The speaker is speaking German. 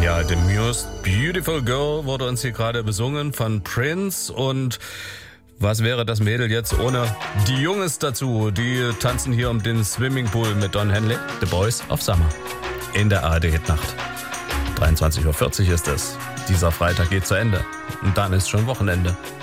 Ja, The Muse, Beautiful Girl wurde uns hier gerade besungen von Prince. Und was wäre das Mädel jetzt ohne die Jungs dazu? Die tanzen hier um den Swimmingpool mit Don Henley. The Boys of Summer in der ARD-Hitnacht. 23:40 Uhr ist es. Dieser Freitag geht zu Ende und dann ist schon Wochenende.